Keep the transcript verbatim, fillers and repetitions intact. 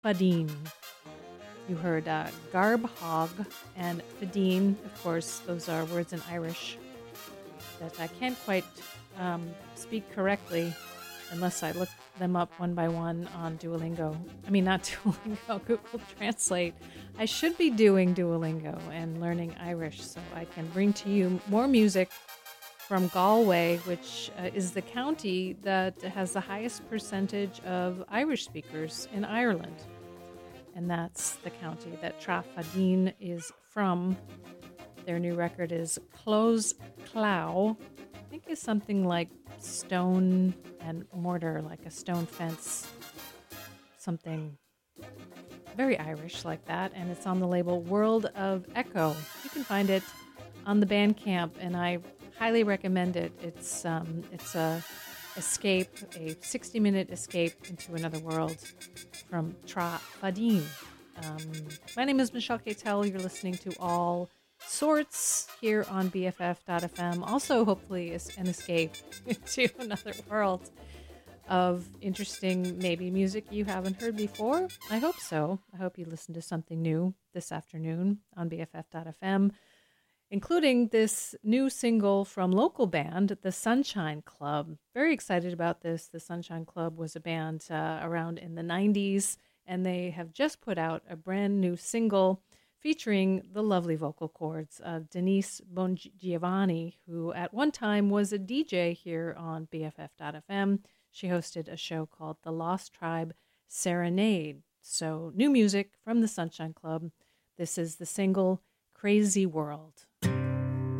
Fadeen. You heard uh, Garb Hog and Fadeen. Of course, those are words in Irish that I can't quite um, speak correctly unless I look them up one by one on Duolingo. I mean, not Duolingo, Google Translate. I should be doing Duolingo and learning Irish so I can bring to you more music from Galway, which uh, is the county that has the highest percentage of Irish speakers in Ireland. And that's the county that Trafadine is from. Their new record is Close Clow. I think it's something like stone and mortar, like a stone fence. Something very Irish like that. And it's on the label World of Echo. You can find it on the Bandcamp, and I highly recommend it. It's um, it's a escape, a sixty-minute escape into another world from Trafadine. Um, my name is Michelle Catel. You're listening to All Sorts here on B F F dot F M. Also, hopefully, is an escape into another world of interesting, maybe music you haven't heard before. I hope so. I hope you listen to something new this afternoon on B F F dot F M, including this new single from local band, The Sunshine Club. Very excited about this. The Sunshine Club was a band uh, around in the nineties, and they have just put out a brand new single featuring the lovely vocal cords of Denise Bongiovanni, who at one time was a D J here on B F F dot F M. She hosted a show called The Lost Tribe Serenade. So new music from The Sunshine Club. This is the single Crazy World.